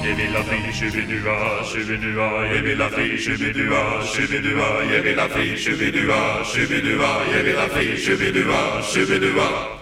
Jeg vil ha fri, shubidua, shubidua. Jeg vil ha fri, shubidua, shubidua. Jeg vil ha fri, shubidua, shubidua. Jeg vil ha fri, shubidua, shubidua.